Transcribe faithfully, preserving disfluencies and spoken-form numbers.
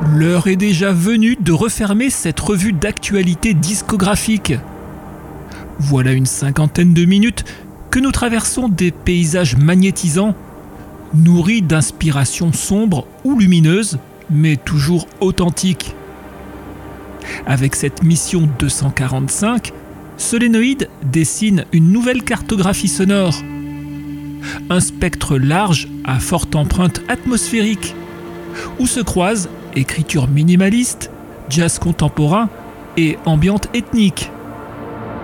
L'heure est déjà venue de refermer cette revue d'actualité discographique. Voilà une cinquantaine de minutes que nous traversons des paysages magnétisants, nourris d'inspirations sombres ou lumineuses, mais toujours authentiques. Avec cette mission deux cent quarante-cinq, Solénoïde dessine une nouvelle cartographie sonore. Un spectre large à forte empreinte atmosphérique, où se croisent écriture minimaliste, jazz contemporain et ambiante ethnique.